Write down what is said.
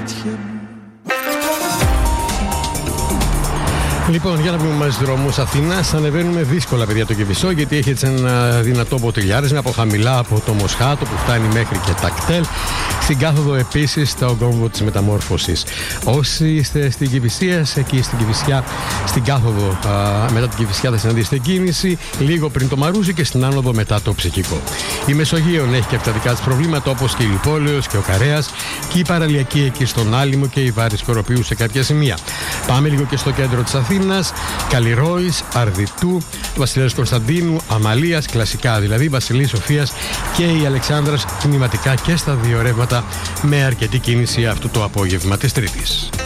μάτια μου. Λοιπόν, για να πούμε μαζί στους δρόμους Αθήνας. Ανεβαίνουμε δύσκολα, παιδιά, το Κηφισό, γιατί έχει έτσι ένα δυνατό ποτηλιάρισμα από χαμηλά από το Μοσχάτο που φτάνει μέχρι και τα κτέλ. Στην κάθοδο επίσης στο κόμβο της Μεταμόρφωσης. Όσοι είστε στην Κηφισία, εκεί στην Κηφισιά, στην κάθοδο μετά την Κηφισιά θα συναντήσετε κίνηση λίγο πριν το Μαρούσι και στην άνοδο μετά το Ψυχικό. Η Μεσογείων έχει και αυτά δικά της προβλήματα, όπως και η Λιπόλεως και ο Καρέας και η παραλιακή εκεί στον Άλυμο και η Βάρη Σκοροπίου σε κάποια σημεία. Πάμε λίγο και στο κέντρο της Αθήνας. Καλλιρόης, Αρδιτού, Βασιλέως Κωνσταντίνου, Αμαλίας, κλασικά δηλαδή, Βασιλής Σοφίας και η Αλεξάνδρας, κινηματικά και στα δύο ρεύματα με αρκετή κίνηση αυτό το απόγευμα της Τρίτης.